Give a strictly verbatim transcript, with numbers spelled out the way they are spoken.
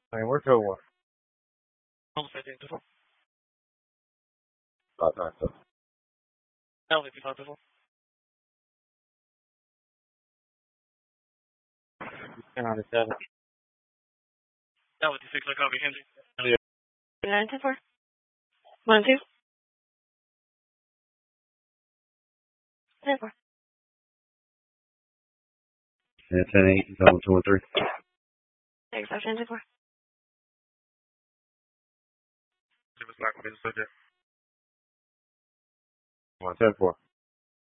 I mean, we're cool one. Almost identical. Five times. That would be possible. ten out of seven. That would be six. I copy Henry. Yeah. Nine ten four. One two. Ten four. And ten eight. Double two and three. Six five ten ten four. It was black with the subject. One ten four.